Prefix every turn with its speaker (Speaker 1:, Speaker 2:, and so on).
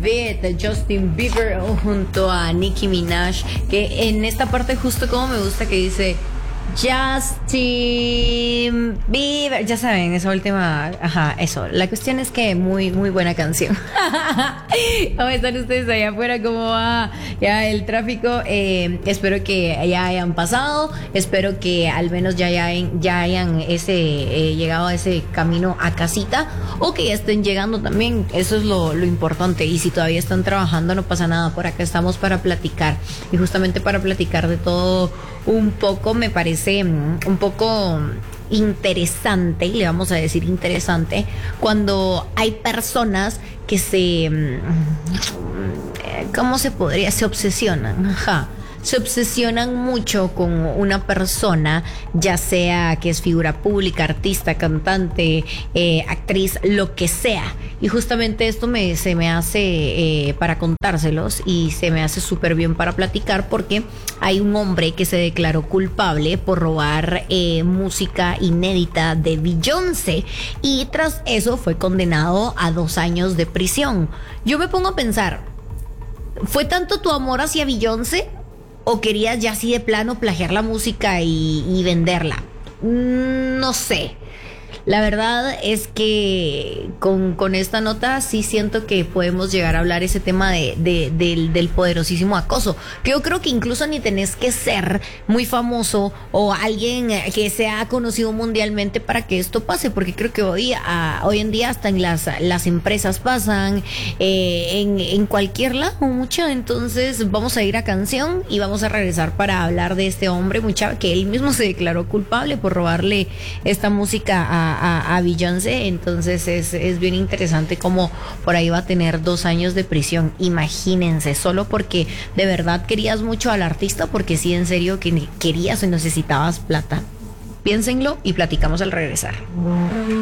Speaker 1: De Justin Bieber junto a Nicki Minaj, que en esta parte justo como me gusta que dice Justin Bieber, ya saben, esa última, ajá, eso. La cuestión es que muy, muy buena canción. ¿Cómo están ustedes allá afuera? ¿Cómo va ya el tráfico? Espero que ya hayan pasado, espero que al menos ya hayan llegado a ese camino a casita, o que ya estén llegando también. Eso es lo importante. Y si todavía están trabajando, no pasa nada, por acá estamos para platicar, y justamente para platicar de todo un poco. Me parece un poco interesante, le vamos a decir interesante, cuando hay personas que ¿cómo se podría? Se obsesionan, ajá. Se obsesionan mucho con una persona, ya sea que es figura pública, artista, cantante, actriz, lo que sea. Y justamente esto se me hace para contárselos, y se me hace súper bien para platicar, porque hay un hombre que se declaró culpable por robar música inédita de Beyoncé, y tras eso fue condenado a 2 años de prisión. Yo me pongo a pensar, ¿fue tanto tu amor hacia Beyoncé o querías ya así de plano plagiar la música y venderla? No sé. La verdad es que con esta nota sí siento que podemos llegar a hablar ese tema del poderosísimo acoso, que yo creo que incluso ni tenés que ser muy famoso o alguien que sea conocido mundialmente para que esto pase, porque creo que hoy en día hasta en las empresas pasan, en cualquier lado, mucha. Entonces vamos a ir a canción y vamos a regresar para hablar de este hombre, mucha, que él mismo se declaró culpable por robarle esta música a Beyoncé. Entonces es bien interesante cómo por ahí va a tener 2 años de prisión. Imagínense, solo porque de verdad querías mucho al artista, porque sí, en serio que querías o necesitabas plata. Piénsenlo y platicamos al regresar.